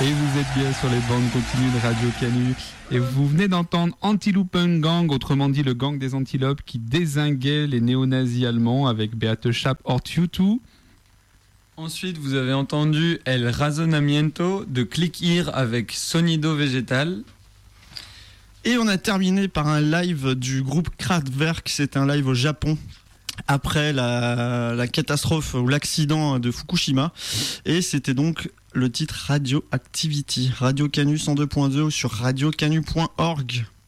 Et vous êtes bien sur les bandes continues de Radio Canu. Et vous venez d'entendre Antilopen Gang, autrement dit le gang des antilopes qui dézinguait les néo-nazis allemands avec Beate Schaap Ortutu. Ensuite, vous avez entendu El Razonamiento de Click Ear avec Sonido Végétal. Et on a terminé par un live du groupe Kraftwerk. C'est un live au Japon après la catastrophe ou l'accident de Fukushima. Et c'était donc le titre Radioactivity. Radio Canu 102.2 sur radiocanu.org.